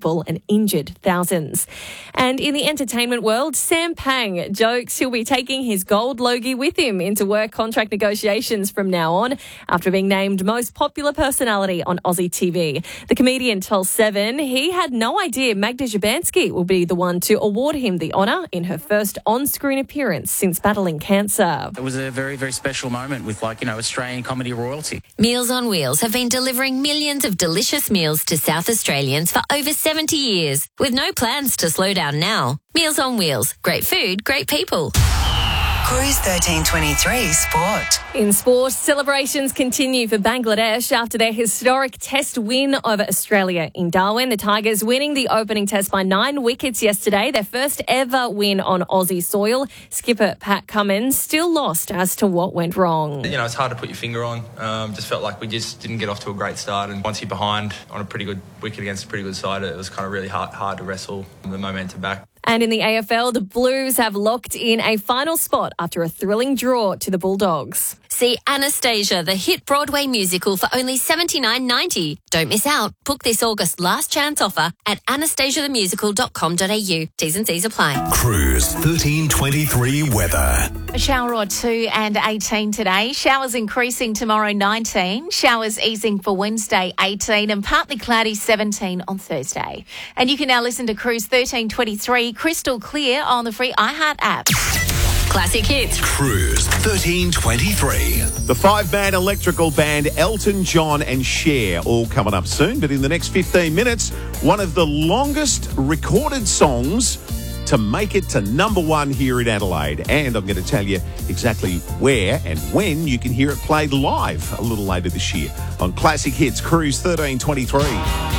people and injured thousands. And in the entertainment world, Sam Pang jokes he'll be taking his gold Logie with him into work contract negotiations from now on after being named most popular personality on Aussie TV. The comedian tells Seven he had no idea Magda Szubanski will be the one to award him the honour in her first on-screen appearance since battling cancer. It was a very, very special moment with, Australian comedy royalty. Meals on Wheels have been delivering millions of delicious meals to South Australians for over 70 years, with no plans to slow down now. Meals on Wheels. Great food, great people. Cruise 1323 Sport. In sport, celebrations continue for Bangladesh after their historic test win over Australia in Darwin. The Tigers winning the opening test by 9 wickets yesterday, their first ever win on Aussie soil. Skipper Pat Cummins still lost as to what went wrong. It's hard to put your finger on. Just felt like we just didn't get off to a great start, and once you're behind on a pretty good wicket against a pretty good side, it was kind of really hard to wrestle the momentum back. And in the AFL, the Blues have locked in a final spot after a thrilling draw to the Bulldogs. See Anastasia, the hit Broadway musical, for only $79.90. Don't miss out. Book this August last chance offer at anastasiathemusical.com.au. T's and C's apply. Cruise 1323 weather. A shower or two and 18 today. Showers increasing tomorrow, 19. Showers easing for Wednesday, 18. And partly cloudy, 17 on Thursday. And you can now listen to Cruise 1323 crystal clear on the free iHeart app. Classic hits. Cruise 1323. The five-man electrical band Elton John and Cher all coming up soon. But in the next 15 minutes, one of the longest recorded songs to make it to number one here in Adelaide. And I'm going to tell you exactly where and when you can hear it played live a little later this year on Classic Hits Cruise 1323.